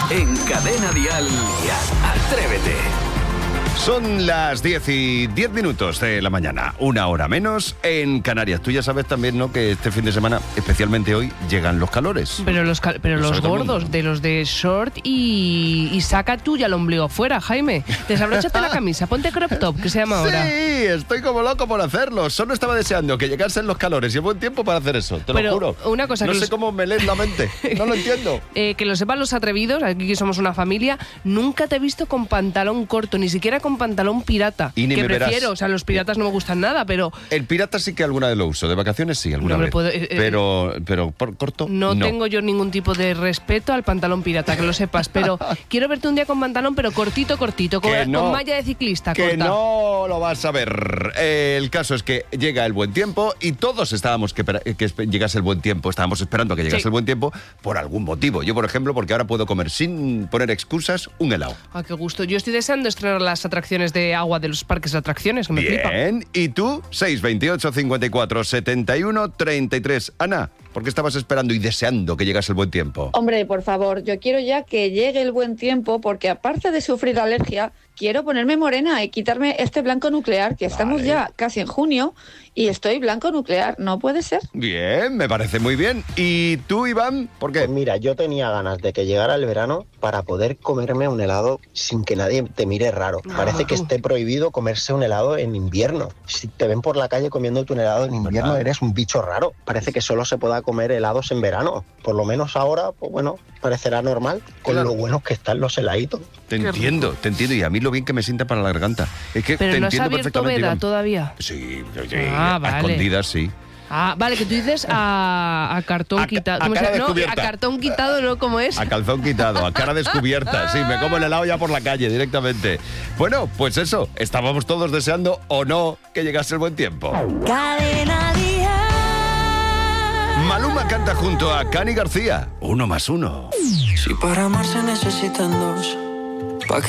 En Cadena Dial, Atrévete. Son las 10 y 10 minutos de la mañana, una hora menos en Canarias. Tú ya sabes también, ¿no?, que este fin de semana, especialmente hoy, llegan los calores. Pero los gordos, de los de short y saca tuya el ombligo fuera, Jaime. Desabróchate la camisa, ponte crop top, que se llama ahora. Sí, estoy como loco por hacerlo. Solo estaba deseando que llegasen los calores y el buen tiempo para hacer eso, te lo juro. Una cosa no que sé cómo me lees la mente, no lo entiendo. Que lo sepan los atrevidos, aquí que somos una familia, nunca te he visto con pantalón corto, ni siquiera con pantalón pirata. Y ni que me prefiero, verás. O sea, los piratas no me gustan nada, pero... El pirata sí que alguna vez lo uso, de vacaciones sí, alguna vez. Pero por corto, no tengo yo ningún tipo de respeto al pantalón pirata, que lo sepas, pero quiero verte un día con pantalón, pero cortito, con malla de ciclista que corta. No lo vas a ver. El caso es que llega el buen tiempo y todos estábamos que llegase el buen tiempo, estábamos esperando que llegase el buen tiempo por algún motivo. Yo, por ejemplo, porque ahora puedo comer sin poner excusas un helado. Ah, qué gusto. Yo estoy deseando estrenar las atracciones de agua de los parques de atracciones, que me flipa. Bien, ¿y tú? 628 54 71 33. Ana, ¿por qué estabas esperando y deseando que llegase el buen tiempo? Hombre, por favor, yo quiero ya que llegue el buen tiempo porque aparte de sufrir alergia, quiero ponerme morena y quitarme este blanco nuclear, que estamos ya casi en junio y estoy blanco nuclear. ¿No puede ser? Bien, me parece muy bien. ¿Y tú, Iván? ¿Por qué? Pues mira, yo tenía ganas de que llegara el verano para poder comerme un helado sin que nadie te mire raro. Parece que esté prohibido comerse un helado en invierno. Si te ven por la calle comiéndote un helado en invierno, eres un bicho raro. Parece que solo se pueda comer helados en verano. Por lo menos ahora, pues bueno, parecerá normal con lo buenos que están los heladitos. Te entiendo. Y a mí lo bien que me sienta para la garganta. Es que pero te no has entiendo abierto perfectamente, veda Iván. todavía. Sí, Ah, a vale. escondidas, sí. Ah, vale, que tú dices a cartón quitado. a cara descubierta. No, a cartón quitado, ¿no? ¿Cómo es? A calzón quitado, a cara descubierta. Sí, me como el helado ya por la calle directamente. Bueno, pues eso, estábamos todos deseando o no que llegase el buen tiempo. Cadena Dial. Maluma canta junto a Cani García. 1 más 1. Si para amarse necesitan dos,